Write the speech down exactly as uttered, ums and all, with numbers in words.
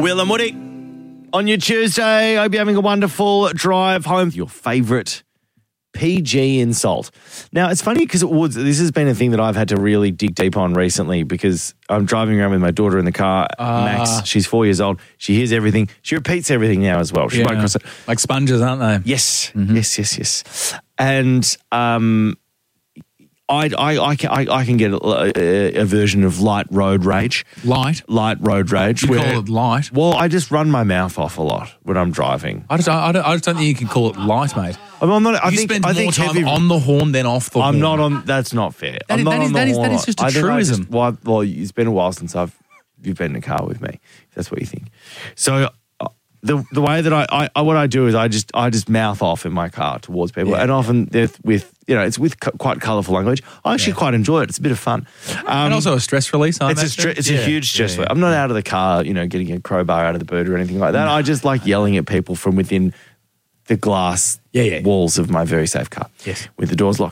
Will and Woody on your Tuesday. I hope you're having a wonderful drive home. Your favourite P G insult. Now, it's funny because it was, this has been a thing that I've had to really dig deep on recently because I'm driving around with my daughter in the car, uh, Max. She's four years old. She hears everything. She repeats everything now as well. She yeah. might cross it. Like sponges, aren't they? Yes, mm-hmm. yes, yes, yes. And um, I, I, I, can, I, I can get a, a, a version of light road rage. Light? Light road rage. You where, call it light? Well, I just run my mouth off a lot when I'm driving. I just, I don't, I just don't think you can call it light, mate. I'm not, I you think, spend I more think time heavy, on the horn than off the I'm horn. not on. That's not fair. That I'm is, not that on is, the that is, horn that is just a I think I truism. just- well, well, it's been a while since I've you've been in a car with me. If that's what you think. So uh, the the way that I, I, I what I do is I just I just mouth off in my car towards people, Yeah. and often they're with you know it's with cu- quite colourful language. I actually Yeah. quite enjoy it. It's a bit of fun. Um, and also a stress release, I it's a imagine. stre- it's Yeah. a huge stress. Yeah, yeah. I'm not out of the car, you know, getting a crowbar out of the boot or anything like that. I just like yelling at people from within the glass Yeah, yeah. walls of my very safe car. Yes. With the doors locked.